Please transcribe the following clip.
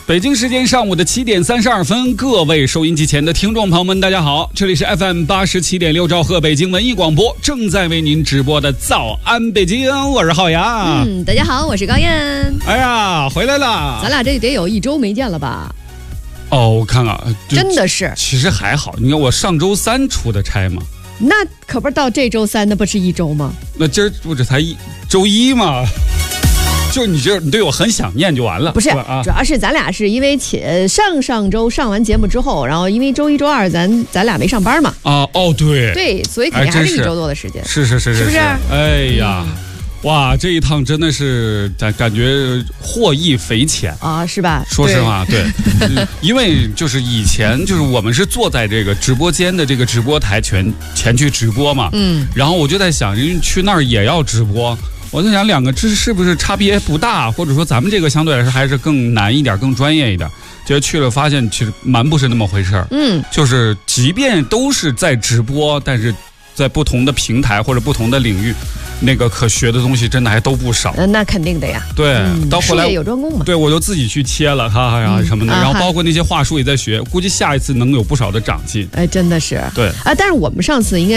北京时间上午的7点32分，各位收音机前的听众朋友们，大家好，这里是 FM 87.6兆赫北京文艺广播，正在为您直播的早安北京，我是浩洋。 大家好，我是高燕。 哎呀，回来了， 咱俩这得有1周没见了吧？ 哦，我看看， 真的是， 其实还好，你看我上周3出的差嘛， 那可不是到这周3，那不是1周吗？ 那今儿不这才周一嘛。就是你对我很想念就完了， 不是？主要是咱俩是因为上周上完节目之后，然后因为周1、周2咱俩没上班嘛。对，所以肯定还是1周多的时间。 是不是？哎呀，哇，这一趟真的是感觉获益匪浅啊，是吧？ 说实话，对，因为就是以前就是我们是坐在这个直播间的这个直播台前去直播嘛，然后我就在想，因为去那儿也要直播。我在想两个这是不是差别不大，或者说咱们这个相对来说还是更难一点，更专业一点。结果去了发现其实蛮不是那么回事儿。就是即便都是在直播，但是在不同的平台或者不同的领域，那个可学的东西真的还都不少。 那肯定的呀。对， 到后来术业有专攻嘛。 对，我就自己去切了，哈呀什么的，然后包括那些话术也在学，估计下一次能有不少的长进。 哎，真的是。 对啊，但是我们上次应该